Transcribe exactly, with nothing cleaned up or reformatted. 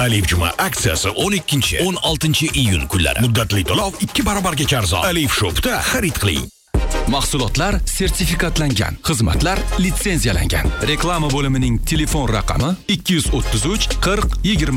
Alif Juma aksiyasi o'n ikkinchi o'n oltinchi iyun kunlari. Muddatli to'lov ikki barobarga arzon. Alif Shop'da xarid qiling. Mahsulotlar sertifikatlangan, xizmatlar litsenziyalangan. Reklama bo'limining telefon raqami ikki yuz o'ttiz uch qirq yigirma